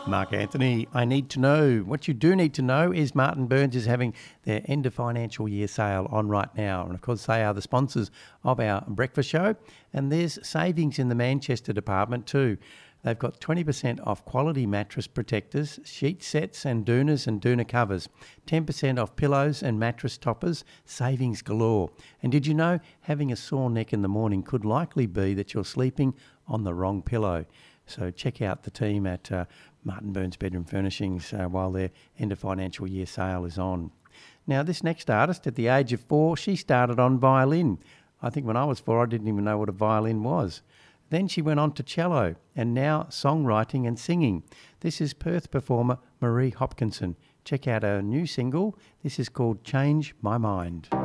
Mark Anthony, I need to know. What you do need to know is Martin Burns is having their end of financial year sale on right now. And of course, they are the sponsors of our breakfast show. And there's savings in the Manchester department too. They've got 20% off quality mattress protectors, sheet sets and doona covers, 10% off pillows and mattress toppers, savings galore. And did you know having a sore neck in the morning could likely be that you're sleeping on the wrong pillow? So check out the team at Martin Burns Bedroom Furnishings while their end of financial year sale is on. Now, this next artist, at the age of 4, she started on violin. I think when I was 4, I didn't even know what a violin was. Then she went on to cello and now songwriting and singing. This is Perth performer Marie Hopkinson. Check out her new single. This is called Change My Mind.